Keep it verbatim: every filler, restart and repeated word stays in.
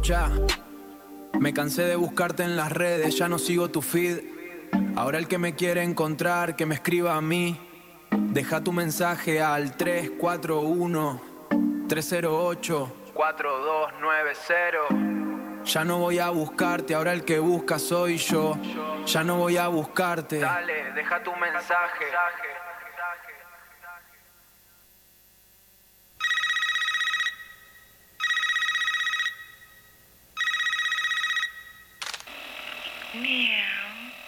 Escucha, me cansé de buscarte en las redes, ya no sigo tu feed. Ahora el que me quiere encontrar, que me escriba a mí. Deja tu mensaje al tres cuatro uno, tres cero ocho, cuatro dos nueve cero. Ya no voy a buscarte, ahora el que busca soy yo. Ya no voy a buscarte. Dale, deja tu mensaje. Mierda.